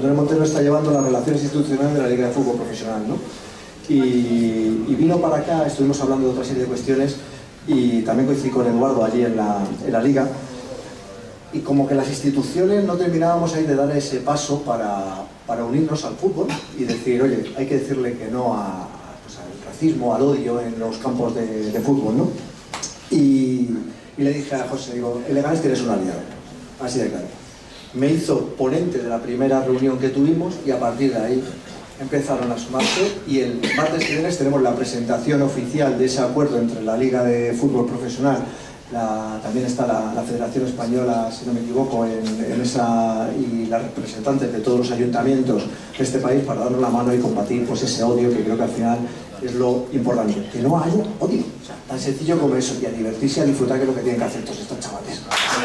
Antonio Montero está llevando las relaciones institucionales de la Liga de Fútbol Profesional, ¿no? Y vino para acá, estuvimos hablando de otra serie de cuestiones y también coincidí con Eduardo allí en la Liga, y como que las instituciones no terminábamos ahí de dar ese paso para unirnos al fútbol y decir, oye, hay que decirle que no al racismo, al odio en los campos de fútbol, ¿no? Y le dije a José, digo, el Leganés tienes un aliado, así de claro. Me hizo ponente de la primera reunión que tuvimos y a partir de ahí empezaron a sumarse, y el martes que viene tenemos la presentación oficial de ese acuerdo entre la Liga de Fútbol Profesional, también está la Federación Española, si no me equivoco, en esa, y las representantes de todos los ayuntamientos de este país para darnos la mano y combatir pues ese odio, que creo que al final es lo importante, que no haya odio, o sea, tan sencillo como eso, y a divertirse y a disfrutar, que es lo que tienen que hacer todos estos chavales.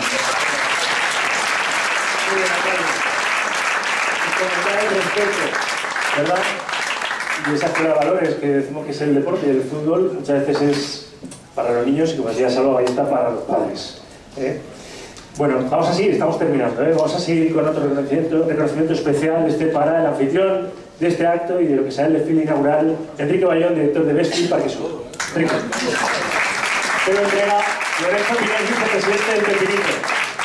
¿Verdad? Y esa escuela de valores que decimos que es el deporte y el fútbol, muchas veces es para los niños y, como decía Salva, ahí está para los padres. Bueno, vamos a seguir, estamos terminando. Vamos a seguir con otro reconocimiento especial para el anfitrión de este acto y de lo que será el desfile inaugural, Enrique Bayón, director de Best Parque Sur. Enrique. Te lo entrega Lorenzo Pinés, vicepresidente del Pepinito.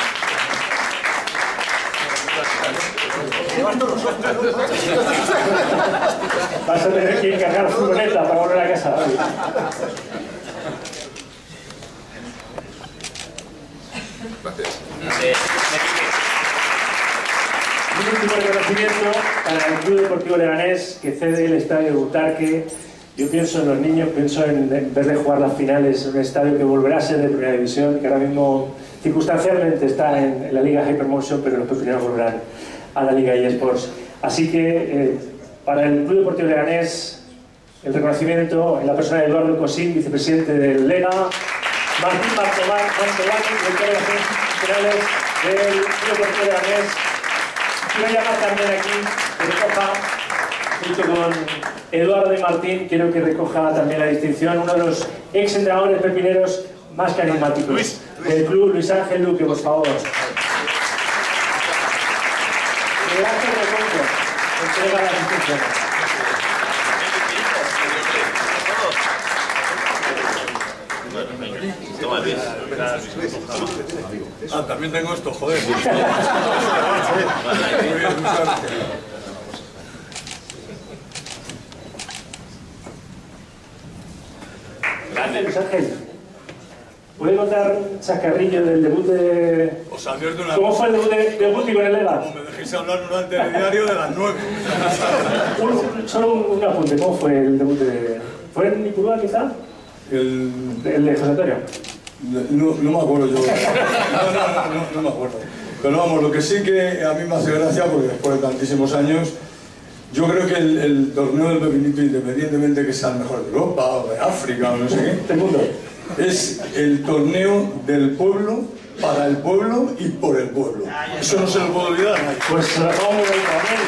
Vas a tener que encargar furgoneta para volver a casa. Un último reconocimiento para el Club Deportivo Leganés, que cede el estadio de Butarque. Yo pienso en los niños, pienso en vez de jugar las finales en un estadio que volverá a ser de primera división, que ahora mismo circunstancialmente está en la Liga Hypermotion, pero los pepineros volverán a la Liga eSports. Así que para el Club Deportivo Leganés, el reconocimiento en la persona de Eduardo Cosín, vicepresidente del Lega, Martín Martován, director de las Relaciones Institucionales del Club Deportivo Leganés. Quiero llamar también aquí que recoja, junto con Eduardo y Martín, quiero que recoja también la distinción, uno de los ex entrenadores pepineros más carismáticos del club, Luis Ángel Luque, por favor. Entrega la distinción. Ah, también tengo esto, joder. Gracias, Luis Ángel. ¿Puede contar un chascarrillo del debut de... Os advierto una... ¿Cómo fue el debut de Guti con el Lega? Como me dejéis hablar en un telediario de las 9. Solo un apunte, ¿cómo fue el debut de...? ¿Fue en Ipurúa, quizá? ¿El de José Antonio? No me acuerdo yo. No me acuerdo. Pero vamos, lo que sí que a mí me hace gracia, porque después de tantísimos años, yo creo que el torneo del Pepinito, independientemente que sea el mejor de Europa o de África o no sé qué, del mundo, es el torneo del pueblo, para el pueblo y por el pueblo. Eso no se lo puedo olvidar. Pues se lo acabamos de también.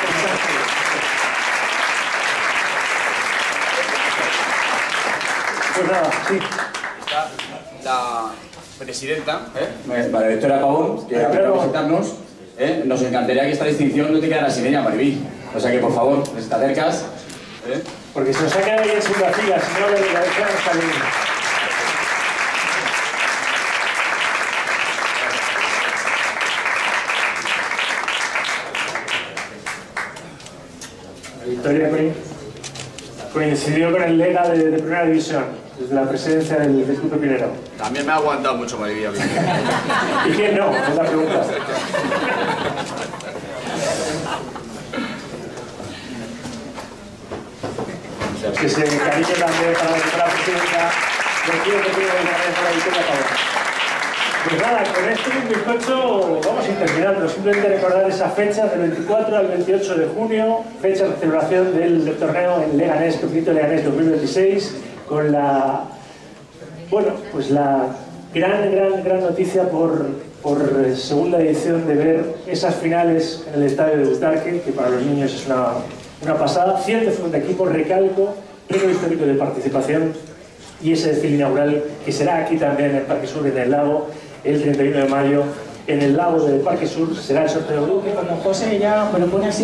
Pues nada, sí. Está la presidenta, María Victoria Pavón, que va a presentarnos. Nos encantaría que esta distinción no te quedara sin ella, Maribí. O sea que, por favor, si te acercas. Porque se nos ha quedado ahí en segunda fila, si no, la derecha no está bien. Victoria coincidió con el Lega de primera división, desde la presidencia del Club Pepinero. También me ha aguantado mucho, Maribí. ¿Y quién no? Es la pregunta. Que se cariñe también para la presidenta del Club Pepinero de la Victoria Pavón. Pues nada, con este bizcocho vamos a ir terminando. Simplemente recordar esa fecha, del 24 al 28 de junio, fecha de celebración del torneo en Leganés, Pepinito Leganés 2026, con la, bueno, pues la gran noticia por segunda edición de ver esas finales en el estadio de Butarque, que para los niños es una pasada. 150 equipos, recalco, récord histórico de participación, y ese desfile inaugural que será aquí también en el Parque Sur, en el lago, el 31 de mayo, en el lago del Parque Sur, será el sorteo. Como José ya me lo pone así.